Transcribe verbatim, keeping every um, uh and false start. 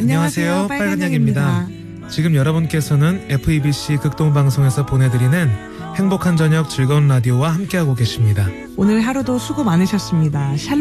안녕하세요, 빨간양입니다. 지금 여러분께서는 에프이비씨 극동방송에서 보내드리는 행복한 저녁 즐거운 라디오와 함께하고 계십니다. 오늘 하루도 수고 많으셨습니다.